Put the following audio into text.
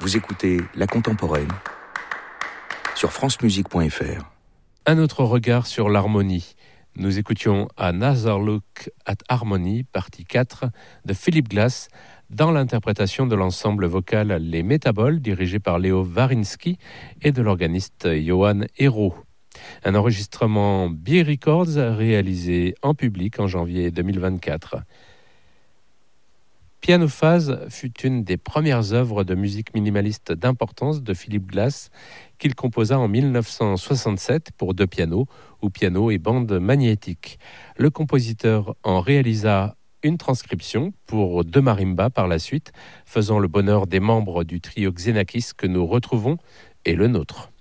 Vous écoutez La Contemporaine sur francemusique.fr. Un autre regard sur l'harmonie. Nous écoutions Another Look at Harmony, partie 4 de Philip Glass, dans l'interprétation de l'ensemble vocal Les Métaboles, dirigé par Léo Varinsky, et de l'organiste Johan Hérault. Un enregistrement Bee Records réalisé en public en janvier 2024. Pianophase fut une des premières œuvres de musique minimaliste d'importance de Philip Glass qu'il composa en 1967 pour deux pianos ou piano et bande magnétique. Le compositeur en réalisa une transcription pour deux marimbas par la suite, faisant le bonheur des membres du trio Xenakis que nous retrouvons et le nôtre.